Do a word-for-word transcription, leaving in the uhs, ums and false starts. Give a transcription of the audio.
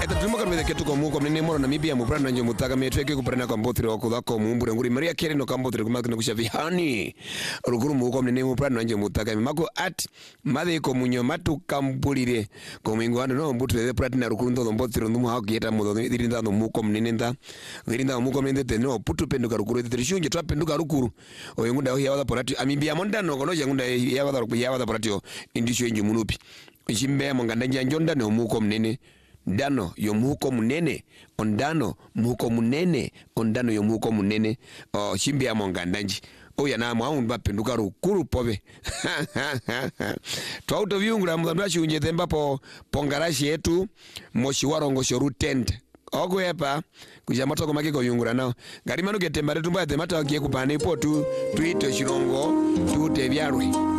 Right, tumuka mwede ketu kwa muko mnene moro na mibia mubrana na njo mutaka metweke kuparana kwa mbotire wakudhako mumbure nguri Maria Kere no kambotire kumaki na kushavihani rukuru muko mnene mubrana na njo mutaka mako at madhe ko munyo matu kambulire ko mingo ando no mbutire prati na rukuru ndo mbotire ndumu hako yeta mudo dirinda no muko mnene nda dirinda muko mnene te no putu penduka rukuru te shunje twa penduka rukuru oyengunda ho yawa porati amibia monda no kono yengunda yawa da yawa da porati indisho enje munupi jimbe monganda njonda no muko mnene Dano yo muko munene ondano muko munene ondano yo muko munene o shimbi ya mongandanji oya na mwa mbapenduka rukuru pobe twauto viungura mudandwashi unjete mbapo pongarashi yetu moshi warongo shoru tent ogo yepa kujamato ko makiko yungura nao garimano getemba retumba temata wakie kupane ipo tu tuito shirongo tu tebyarwe